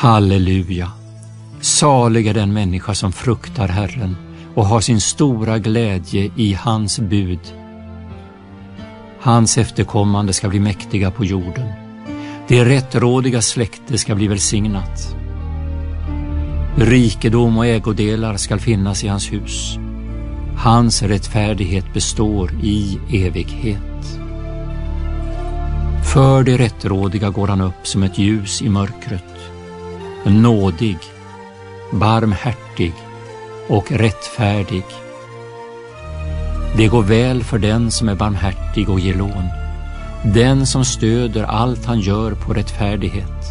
Halleluja! Salig är den människa som fruktar Herren och har sin stora glädje i hans bud. Hans efterkommande ska bli mäktiga på jorden. Det rättrådiga släkte ska bli välsignat. Rikedom och ägodelar ska finnas i hans hus. Hans rättfärdighet består i evighet. För det rättrådiga går han upp som ett ljus i mörkret. Nådig, barmhärtig och rättfärdig. Det går väl för den som är barmhärtig och ger lån. Den som stöder allt han gör på rättfärdighet.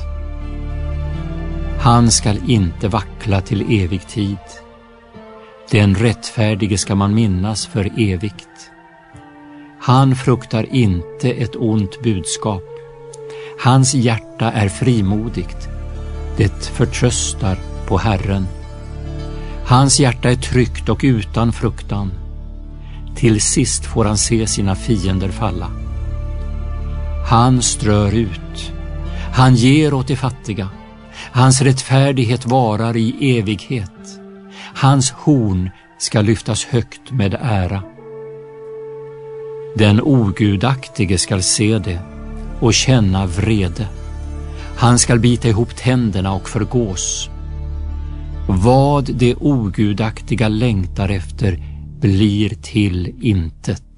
Han skall inte vackla till evig tid. Den rättfärdige ska man minnas för evigt. Han fruktar inte ett ont budskap. Hans hjärta är frimodigt. Det förtröstar på Herren. Hans hjärta är tryggt och utan fruktan. Till sist får han se sina fiender falla. Han strör ut. Han ger åt de fattiga. Hans rättfärdighet varar i evighet. Hans horn ska lyftas högt med ära. Den ogudaktige skall se det och känna vrede. Han skall bita ihop tänderna och förgås. Vad det ogudaktiga längtar efter blir till intet.